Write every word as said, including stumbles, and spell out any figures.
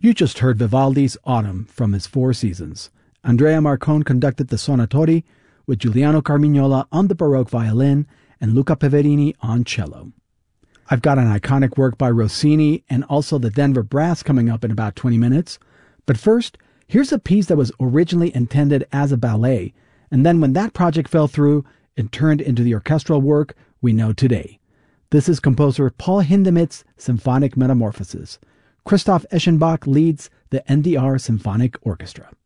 You just heard Vivaldi's Autumn from his Four Seasons. Andrea Marcon conducted the Suonatori with Giuliano Carmignola on the Baroque violin and Luca Peverini on cello. I've got an iconic work by Rossini and also the Denver Brass coming up in about twenty minutes. But first, here's a piece that was originally intended as a ballet, and then when that project fell through, it turned into the orchestral work we know today. This is composer Paul Hindemith's Symphonic Metamorphosis. Christoph Eschenbach leads the N D R Symphonic Orchestra.